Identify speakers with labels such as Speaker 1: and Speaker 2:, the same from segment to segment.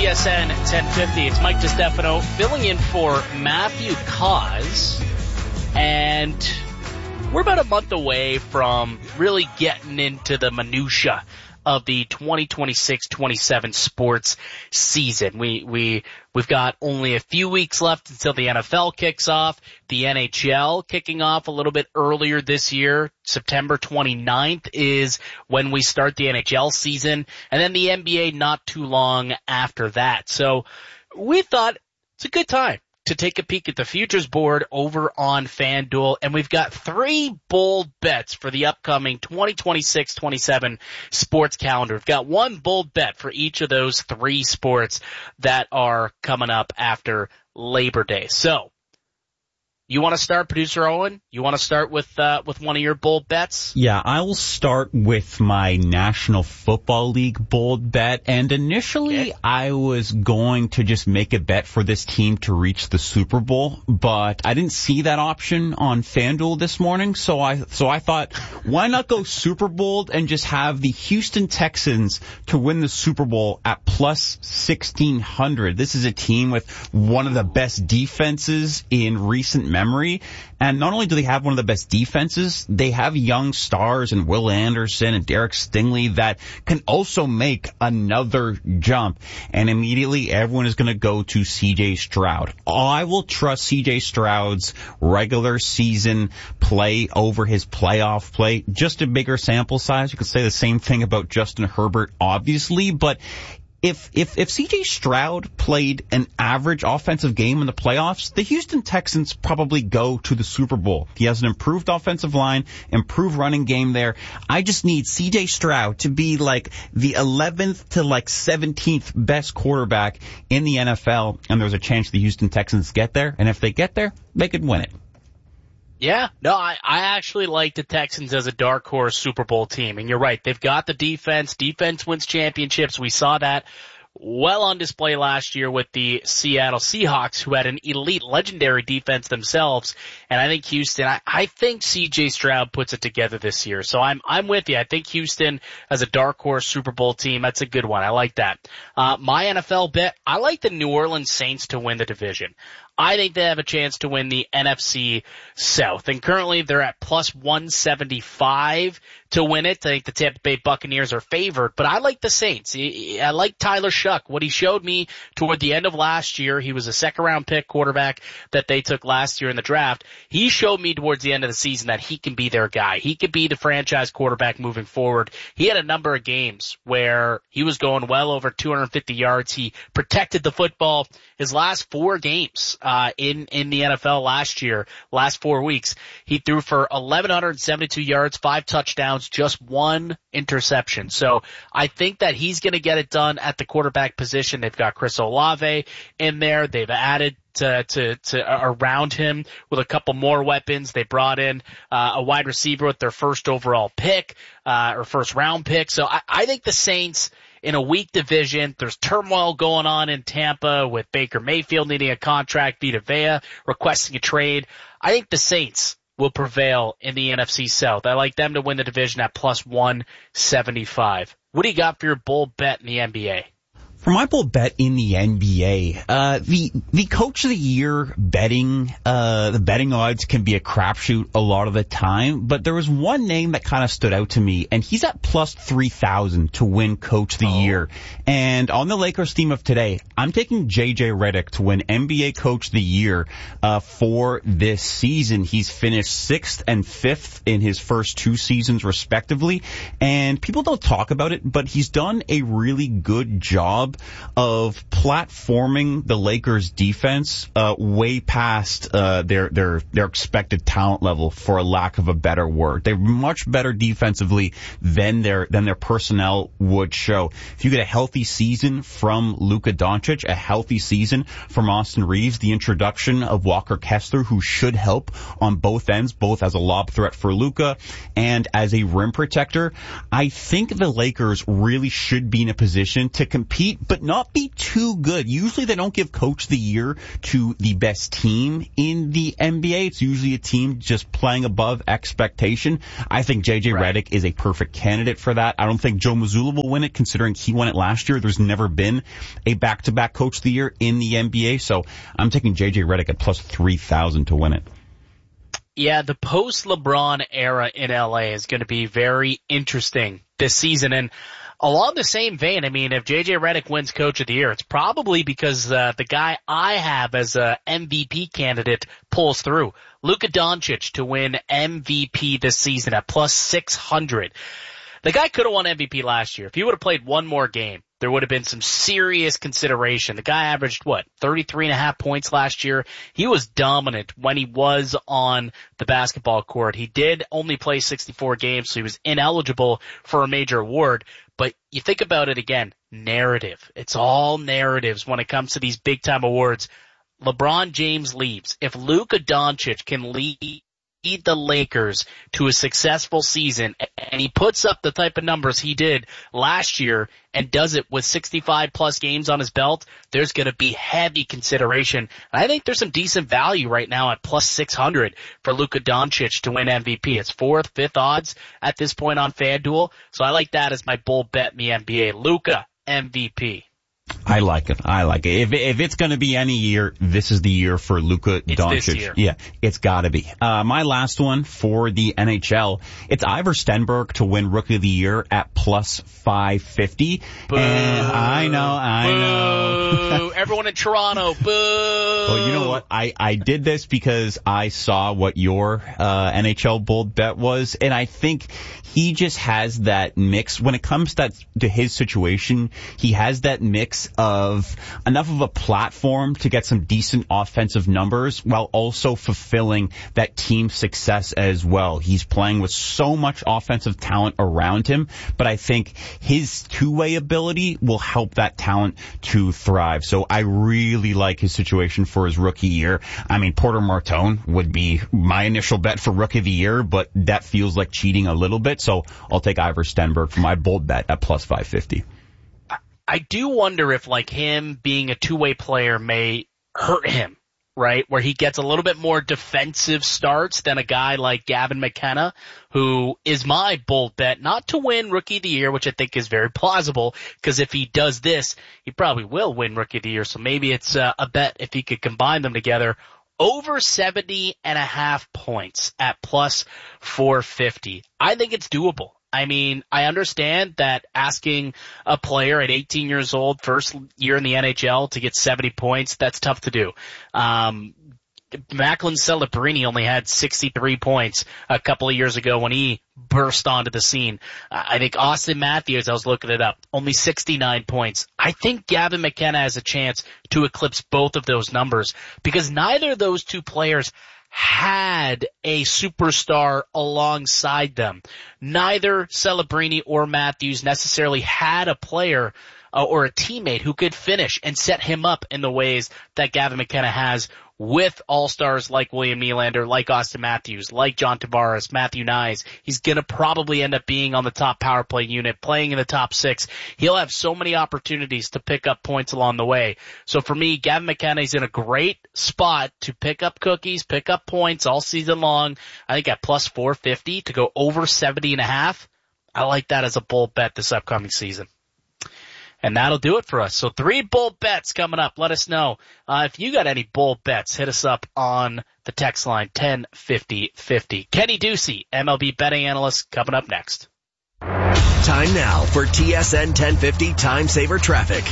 Speaker 1: TSN 1050. It's Mike DiStefano filling in for Matthew Cause. And we're about a month away from really getting into the minutia of the 2026-27 sports season. We've got only a few weeks left until the NFL kicks off. The NHL kicking off a little bit earlier this year. September 29th is when we start the NHL season, and then the NBA not too long after that. So we thought it's a good time to take a peek at the futures board over on FanDuel, and we've got 3 bold bets for the upcoming 2026-27 sports calendar. We've got 1 bold bet for each of those 3 sports that are coming up after Labor Day. So, you want to start, Producer Owen? You want to start with one of your bold bets?
Speaker 2: Yeah, I will start with my National Football League bold bet. And initially, I was going to just make a bet for this team to reach the Super Bowl, but I didn't see that option on FanDuel this morning. So I thought, why not go super bold and just have the Houston Texans to win the Super Bowl at plus 1,600. This is a team with one of the best defenses in recent memory. And not only do they have one of the best defenses, they have young stars in Will Anderson and Derek Stingley that can also make another jump. And immediately everyone is going to go to C.J. Stroud. I will trust C.J. Stroud's regular season play over his playoff play. Just a bigger sample size. You could say the same thing about Justin Herbert, obviously, but If C.J. Stroud played an average offensive game in the playoffs, the Houston Texans probably go to the Super Bowl. He has an improved offensive line, improved running game there. I just need C.J. Stroud to be like the 11th to like 17th best quarterback in the NFL, and there's a chance the Houston Texans get there. And if they get there, they could win it.
Speaker 1: Yeah, no, I actually like the Texans as a dark horse Super Bowl team. And you're right, they've got the defense. Defense wins championships. We saw that well on display last year with the Seattle Seahawks, who had an elite, legendary defense themselves. And I think Houston, I think C.J. Stroud puts it together this year. So I'm with you. I think Houston as a dark horse Super Bowl team, that's a good one. I like that. My NFL bet, I like the New Orleans Saints to win the division. I think they have a chance to win the NFC South. And currently they're at plus 175 to win it. I think the Tampa Bay Buccaneers are favored, but I like the Saints. I like Tyler Shuck. What he showed me toward the end of last year, he was a second-round pick quarterback that they took last year in the draft. He showed me towards the end of the season that he can be their guy. He could be the franchise quarterback moving forward. He had a number of games where he was going well over 250 yards. He protected the football. His last 4 games in the NFL last 4 weeks, he threw for 1,172 yards, 5 touchdowns, just 1 interception. So I think that he's going to get it done at the quarterback position. They've got Chris Olave in there. They've added to around him with a couple more weapons. They brought in a wide receiver with their first overall pick, or first round pick. So I think the Saints, in a weak division, there's turmoil going on in Tampa with Baker Mayfield needing a contract, Vita Vea requesting a trade. I think the Saints will prevail in the NFC South. I like them to win the division at plus 175. What do you got for your bold bet in the NBA?
Speaker 2: For my bold bet in the NBA, the Coach of the Year betting, the betting odds can be a crapshoot a lot of the time, but there was one name that kind of stood out to me, and he's at plus 3,000 to win Coach of the Year. And on the Lakers team of today, I'm taking JJ Redick to win NBA Coach of the Year, for this season. He's finished 6th and 5th in his first 2 seasons respectively, and people don't talk about it, but he's done a really good job of platforming the Lakers defense way past their expected talent level, for a lack of a better word. They're much better defensively than their personnel would show. If you get a healthy season from Luka Doncic, a healthy season from Austin Reeves, the introduction of Walker Kessler, who should help on both ends, both as a lob threat for Luka and as a rim protector, I think the Lakers really should be in a position to compete but not be too good. Usually they don't give Coach of the Year to the best team in the NBA. It's usually a team just playing above expectation. I think JJ Redick is a perfect candidate for that. I don't think Joe Mazzulla will win it, considering he won it last year. There's never been a back-to-back Coach of the Year in the NBA, so I'm taking JJ Redick at plus 3,000 to win it.
Speaker 1: Yeah, the post-LeBron era in LA is going to be very interesting this season. And along the same vein, I mean, if JJ Redick wins Coach of the Year, it's probably because the guy I have as a MVP candidate pulls through. Luka Doncic to win MVP this season at plus 600. The guy could have won MVP last year. If he would have played one more game, there would have been some serious consideration. The guy averaged, 33.5 points last year. He was dominant when he was on the basketball court. He did only play 64 games, so he was ineligible for a major award. But you think about it again, narrative. It's all narratives when it comes to these big-time awards. LeBron James leaves. If Luka Doncic can lead the Lakers to a successful season, and he puts up the type of numbers he did last year and does it with 65 plus games on his belt, there's going to be heavy consideration. I think there's some decent value right now at plus 600 for Luka Doncic to win MVP. It's 4th, 5th odds at this point on FanDuel. So I like that as my bull bet in the NBA. Luka MVP.
Speaker 2: I like it. If it's going to be any year, this is the year for Luka Doncic.
Speaker 1: This year.
Speaker 2: Yeah, it's got to be. My last one for the NHL, it's Iver Stenberg to win Rookie of the Year at plus 550.
Speaker 1: Boo.
Speaker 2: And I know.
Speaker 1: Everyone in Toronto, boo.
Speaker 2: Well, you know what? I did this because I saw what your NHL bold bet was, and I think he just has that mix. When it comes to his situation, he has that mix of enough of a platform to get some decent offensive numbers while also fulfilling that team success as well. He's playing with so much offensive talent around him, but I think his two-way ability will help that talent to thrive. So I really like his situation for his rookie year. I mean, Porter Martone would be my initial bet for Rookie of the Year, but that feels like cheating a little bit. So I'll take Iver Stenberg for my bold bet at plus 550.
Speaker 1: I do wonder if, like, him being a two-way player may hurt him, right? Where he gets a little bit more defensive starts than a guy like Gavin McKenna, who is my bold bet, not to win Rookie of the Year, which I think is very plausible, because if he does this, he probably will win Rookie of the Year. So maybe it's a bet if he could combine them together. Over 70.5 points at plus 450. I think it's doable. I mean, I understand that asking a player at 18 years old, first year in the NHL, to get 70 points, that's tough to do. Macklin Celebrini only had 63 points a couple of years ago when he burst onto the scene. I think Austin Matthews, I was looking it up, only 69 points. I think Gavin McKenna has a chance to eclipse both of those numbers because neither of those two players had a superstar alongside them. Neither Celebrini or Matthews necessarily had a player or a teammate who could finish and set him up in the ways that Gavin McKenna has with all-stars like William Nylander, like Austin Matthews, like John Tavares, Matthew Nyes. He's going to probably end up being on the top power play unit, playing in the top 6. He'll have so many opportunities to pick up points along the way. So for me, Gavin McKenna is in a great spot to pick up cookies, pick up points all season long. I think at plus 450 to go over 70.5. I like that as a bold bet this upcoming season. And that'll do it for us. So 3 bold bets coming up. Let us know. If you got any bold bets, hit us up on the text line 105050. Kenny Ducey, MLB betting analyst, coming up next.
Speaker 3: Time now for TSN 1050 Time Saver Traffic.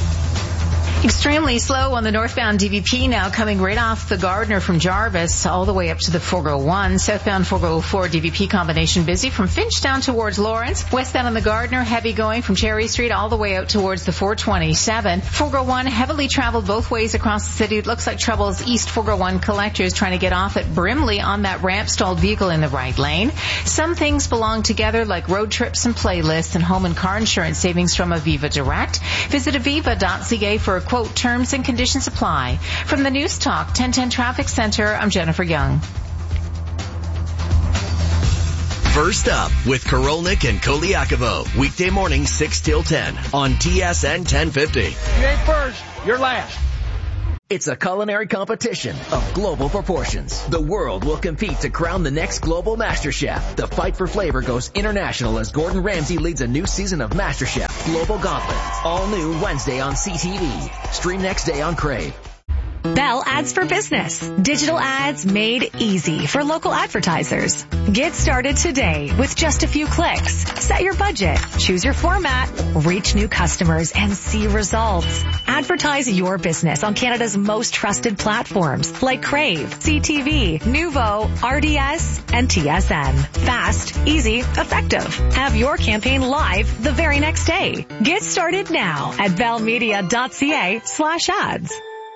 Speaker 4: Extremely slow on the northbound DVP now, coming right off the Gardner from Jarvis all the way up to the 401. Southbound 404 DVP combination busy from Finch down towards Lawrence. Westbound on the Gardner, heavy going from Cherry Street all the way out towards the 427. 401 heavily traveled both ways across the city. It looks like troubles east 401 collectors trying to get off at Brimley on that ramp stalled vehicle in the right lane. Some things belong together like road trips and playlists and home and car insurance savings from Aviva Direct. Visit aviva.ca for a quote. Terms and conditions apply. From the News Talk 1010 Traffic Center, I'm Jennifer Young.
Speaker 3: First Up with Korolnik and Koliakovo. Weekday morning 6 till 10 on TSN 1050.
Speaker 5: You ain't first, you're last.
Speaker 3: It's a culinary competition of global proportions. The world will compete to crown the next global MasterChef. The fight for flavor goes international as Gordon Ramsay leads a new season of MasterChef Global Gauntlet. All new Wednesday on CTV. Stream next day on Crave.
Speaker 6: Bell Ads for Business. Digital ads made easy for local advertisers. Get started today with just a few clicks. Set your budget, choose your format, reach new customers, and see results. Advertise your business on Canada's most trusted platforms like Crave, CTV, Nuvo, RDS, and TSN. Fast, easy, effective. Have your campaign live the very next day. Get started now at bellmedia.ca/ads.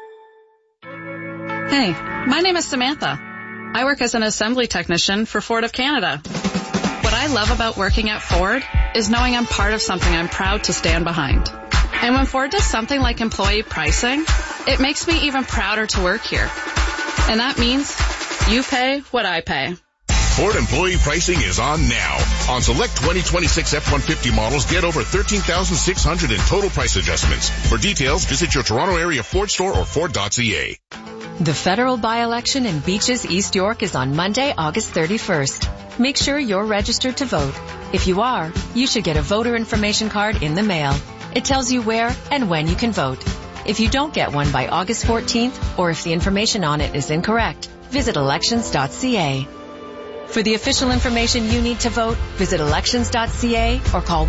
Speaker 7: Hey, my name is Samantha. I work as an assembly technician for Ford of Canada. What I love about working at Ford is knowing I'm part of something I'm proud to stand behind. And when Ford does something like employee pricing, it makes me even prouder to work here. And that means you pay what I pay.
Speaker 8: Ford employee pricing is on now. On select 2026 F-150 models, get over $13,600 in total price adjustments. For details, visit your Toronto area Ford store or Ford.ca.
Speaker 9: The federal by-election in Beaches, East York is on Monday, August 31st. Make sure you're registered to vote. If you are, you should get a voter information card in the mail. It tells you where and when you can vote. If you don't get one by August 14th, or if the information on it is incorrect, visit elections.ca. For the official information you need to vote, visit elections.ca or call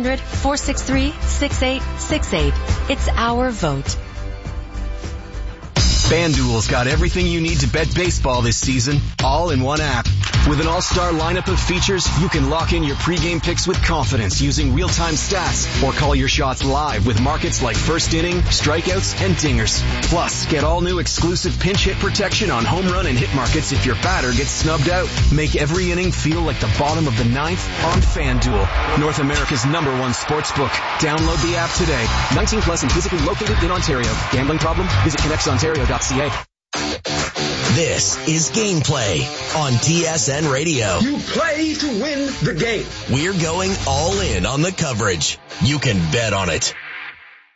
Speaker 9: 1-800-463-6868. It's our vote.
Speaker 10: FanDuel's got everything you need to bet baseball this season, all in one app. With an all-star lineup of features, you can lock in your pregame picks with confidence using real-time stats or call your shots live with markets like first inning, strikeouts, and dingers. Plus, get all new exclusive pinch hit protection on home run and hit markets if your batter gets snubbed out. Make every inning feel like the bottom of the ninth on FanDuel, North America's #1 sportsbook. Download the app today. 19 plus and physically located in Ontario. Gambling problem? Visit connectsontario.ca.
Speaker 3: This is Gameplay on TSN Radio.
Speaker 5: You play to win the game.
Speaker 3: We're going all in on the coverage. You can bet on it.